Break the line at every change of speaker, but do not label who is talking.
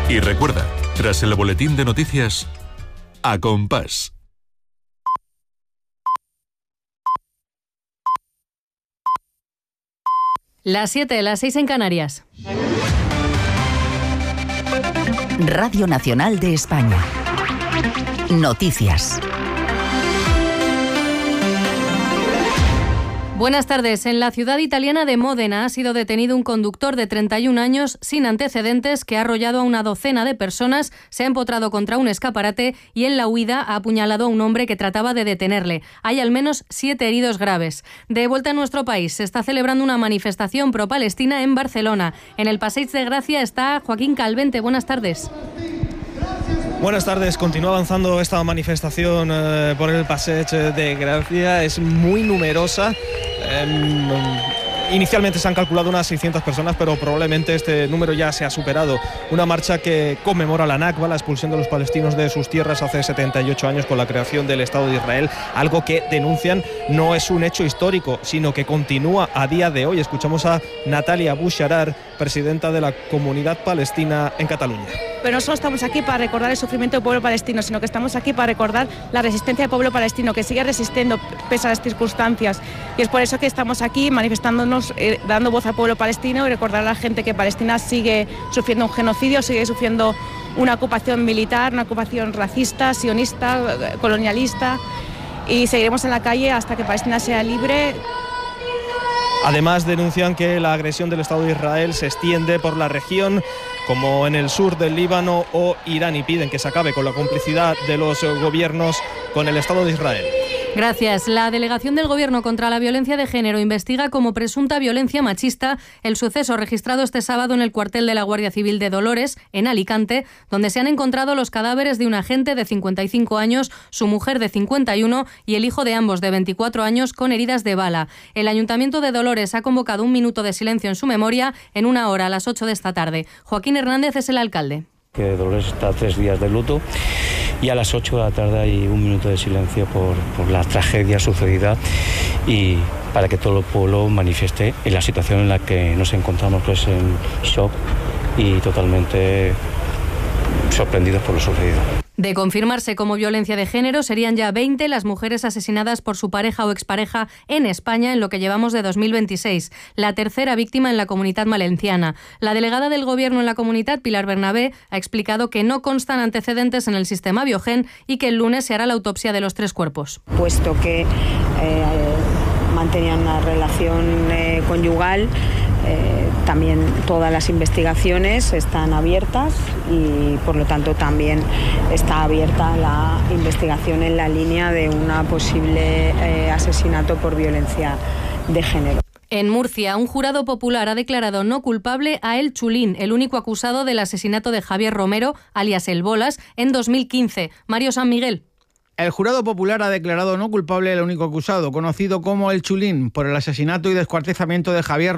Y recuerda, tras el boletín de noticias, A Compás.
Las 7, las 6 en Canarias.
Radio Nacional de España. Noticias.
Buenas tardes. En la ciudad italiana de Módena ha sido detenido un conductor de 31 años sin antecedentes que ha arrollado a una docena de personas, se ha empotrado contra un escaparate y en la huida ha apuñalado a un hombre que trataba de detenerle. Hay al menos 7 heridos graves. De vuelta a nuestro país, se está celebrando una manifestación pro-palestina en Barcelona. En el Passeig de Gràcia está Joaquín Calvente. Buenas tardes.
Buenas tardes. Continúa avanzando esta manifestación por el Passeig de Gràcia. Es muy numerosa. Inicialmente se han calculado unas 600 personas, pero probablemente este número ya se ha superado. Una marcha que conmemora la Nakba, la expulsión de los palestinos de sus tierras hace 78 años con la creación del Estado de Israel, algo que denuncian no es un hecho histórico, sino que continúa a día de hoy. Escuchamos a Natalia Boucharar, presidenta de la Comunidad Palestina en Cataluña.
Pero no solo estamos aquí para recordar el sufrimiento del pueblo palestino, sino que estamos aquí para recordar la resistencia del pueblo palestino, que sigue resistiendo pese a las circunstancias. Y es por eso que estamos aquí manifestándonos, dando voz al pueblo palestino y recordar a la gente que Palestina sigue sufriendo un genocidio, sigue sufriendo una ocupación militar, una ocupación racista, sionista, colonialista. Y seguiremos en la calle hasta que Palestina sea libre.
Además, denuncian que la agresión del Estado de Israel se extiende por la región, como en el sur del Líbano o Irán, y piden que se acabe con la complicidad de los gobiernos con el Estado de Israel.
Gracias. La Delegación del Gobierno contra la Violencia de Género investiga como presunta violencia machista el suceso registrado este sábado en el cuartel de la Guardia Civil de Dolores, en Alicante, donde se han encontrado los cadáveres de un agente de 55 años, su mujer de 51 y el hijo de ambos de 24 años con heridas de bala. El Ayuntamiento de Dolores ha convocado un minuto de silencio en su memoria en una hora a las 8 de esta tarde. Joaquín Hernández es el alcalde.
Que Dolores está 3 días de luto y a las 8 de la tarde hay un minuto de silencio por la tragedia sucedida y para que todo el pueblo manifieste en la situación en la que nos encontramos, que es en shock y totalmente sorprendidos por lo sucedido.
De confirmarse como violencia de género, serían ya 20 las mujeres asesinadas por su pareja o expareja en España en lo que llevamos de 2026, la tercera víctima en la Comunidad Valenciana. La delegada del Gobierno en la comunidad, Pilar Bernabé, ha explicado que no constan antecedentes en el sistema Biogen y que el lunes se hará la autopsia de los 3 cuerpos.
Puesto que mantenían una relación conyugal, también todas las investigaciones están abiertas y por lo tanto también está abierta la investigación en la línea de una posible asesinato por violencia de género.
En Murcia, un jurado popular ha declarado no culpable a El Chulín, el único acusado del asesinato de Javier Romero, alias El Bolas, en 2015. Mario San Miguel.
El jurado popular ha declarado no culpable al único acusado, conocido como El Chulín, por el asesinato y descuartizamiento de Javier